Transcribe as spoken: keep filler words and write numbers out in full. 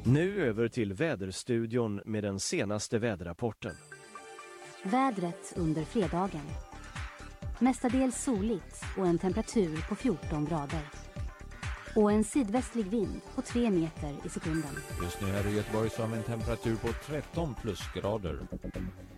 Nu över till väderstudion med den senaste väderrapporten. Vädret under fredagen. Mestadels soligt och en temperatur på fjorton grader. Och en sydvästlig vind på tre meter i sekunden. Just nu här i Göteborg så har vi en temperatur på tretton plusgrader.